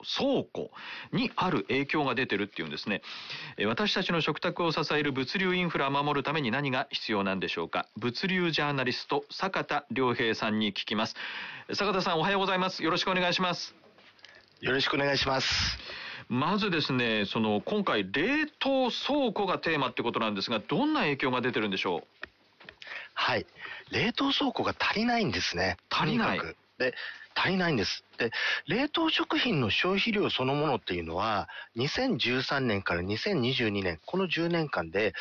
倉庫にある影響が出てるっていうんですね。私たちの食卓を支える物流インフラを守るために何が必要なんでしょうか。物流ジャーナリスト坂田良平さんに聞きます。坂田さん、おはようございます。よろしくお願いします。 よろしくお願いします。 まずですね、今回冷凍倉庫がテーマってことなんですが、どんな影響が出てるんでしょう。 はい、冷凍倉庫が足りないんですね。 足りない。 で、足りないんです。で、冷凍食品の消費量そのものっていうのは、2013年から2022年、この10年間で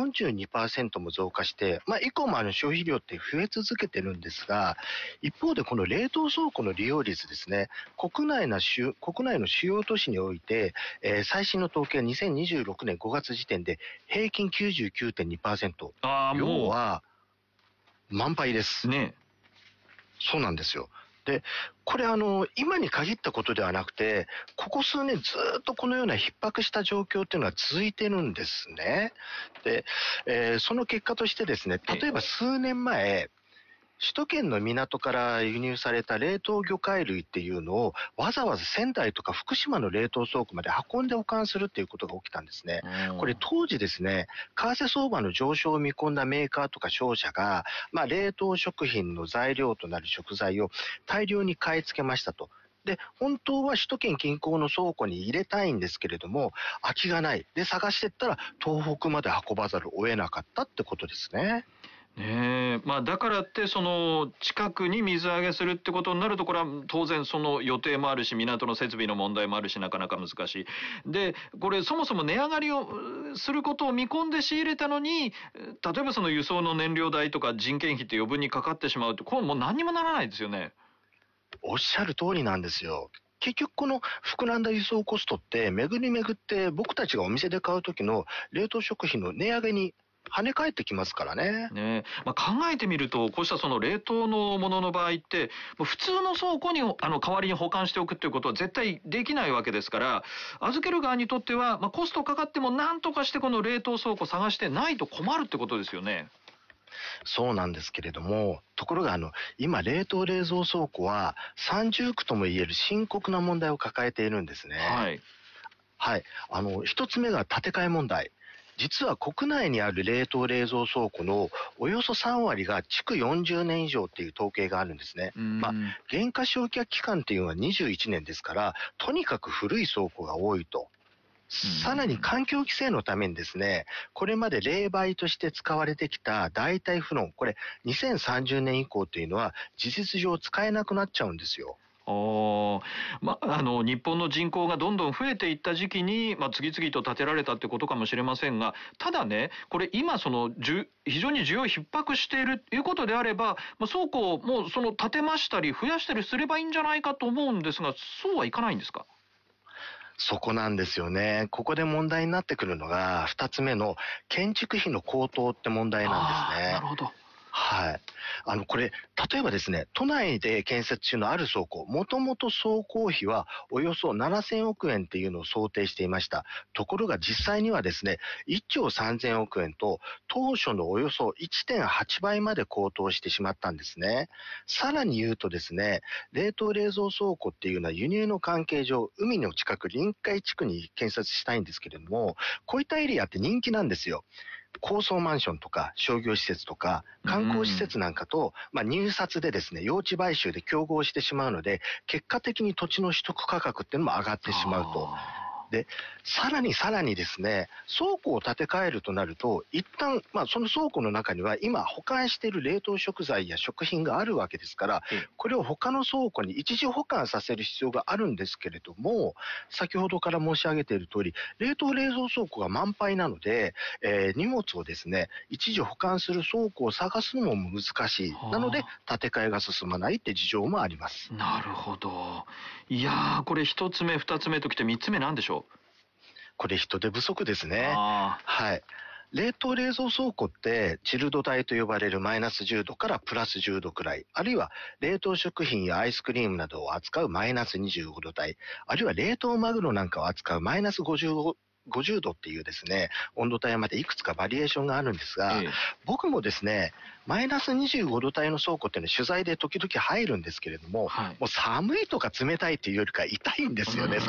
42% も増加して、以降も消費量って増え続けてるんですが、一方でこの冷凍倉庫の利用率ですね、国内の主要都市において、最新の統計は2026年5月時点で平均 99.2%。要は、満杯です。 ね。 そうなんですよ。で、これ今に限ったことではなくて、ここ数年ずっとこのような逼迫した状況っていうのは続いてるんですね。で、その結果としてですね、例えば数年前、首都圏の港から輸入された冷凍魚介類っていうのをわざわざ仙台とか福島の冷凍倉庫まで運んで保管するっていうことが起きたんですね。これ当時ですね、為替相場の上昇を見込んだメーカーとか商社が、冷凍食品の材料となる食材を大量に買い付けましたと。で、本当は首都圏近郊の倉庫に入れたいんですけれども、空きがない。で、探してったら東北まで運ばざるを得なかったってことですね。 ねえ、だからって近くに水揚げするってことになると、これは当然その予定もあるし、港の設備の問題もあるし、なかなか難しい。で、これそもそも値上がりをすることを見込んで仕入れたのに、例えばその輸送の燃料代とか人件費って余分にかかってしまうと、これもう何にもならないですよね。 おっしゃる通りなんですよ。結局この膨らんだ輸送コストって巡り巡って僕たちがお店で買う時の冷凍食品の値上げに跳ね返ってきますからね。 考えてみると、こうしたその冷凍のものの場合って、普通の倉庫に代わりに保管しておくっていうことは絶対できないわけですから、預ける側にとっては、コストかかっても何とかしてこの冷凍倉庫探してないと困るってことですよね。 そうなんですけれども、ところが今冷凍冷蔵倉庫は三重苦ともいえる深刻な問題を抱えているんですね。はい。一つ目が建て替え問題。実は国内にある冷凍冷蔵倉庫のおよそ3割が築40年以上っていう統計があるんですね。減価償却期間っていうのは21年ですから、とにかく古い倉庫が多いと。さらに環境規制のためにですね、これまで冷媒として使われてきた代替フロン、これ2030年以降っていうのは事実上使えなくなっちゃうんですよ。 日本の人口がどんどん増えていった時期に、次々と建てられたってことかもしれませんが、ただね、これ今非常に需要逼迫しているということであれば、倉庫をもう建てましたり増やしたりすればいいんじゃないかと思うんですが、そうはいかないんですか？ そこなんですよね。ここで問題になってくるのが、二つ目の建築費の高騰って問題なんですね。 なるほど。 はい。これ、例えばですね、都内で建設中のある倉庫、もともと総工費はおよそ7000億円っていうのを想定していました。ところが実際にはですね、1兆3000億円と当初のおよそ 1.8 倍まで高騰してしまったんですね。さらに言うとですね、冷凍冷蔵倉庫っていうのは輸入の関係上、海の近く臨海地区に建設したいんですけれども、こういったエリアって人気なんですよ。高層マンションとか商業施設とか観光施設なんかと、入札でですね、用地買収で競合してしまうので、結果的に土地の取得価格っていうのも上がってしまうと。で、さらにですね、倉庫を建て替えるとなると、一旦、その倉庫の中には今保管している冷凍食材や食品があるわけですから、これを他の倉庫に一時保管させる必要があるんですけれども、先ほどから申し上げている通り、冷凍冷蔵倉庫が満杯なので、荷物をですね、一時保管する倉庫を探すのも難しい。なので、建て替えが進まないって事情もあります。 なるほど。いやー、これ一つ目、二つ目ときて三つ目なんでしょう？ これ人手不足ですね。はい。冷凍冷蔵倉庫ってチルド帯と呼ばれるマイナス10度からプラス10度くらい、あるいは冷凍食品やアイスクリームなどを扱うマイナス25度帯、あるいは冷凍マグロなんかを扱うマイナス50度っていうですね、温度帯までいくつかバリエーションがあるんですが、僕もですね、マイナス25度帯の倉庫っていうのは取材で時々入るんですけれども、もう寒いとか冷たいっていうよりか痛いんですよね。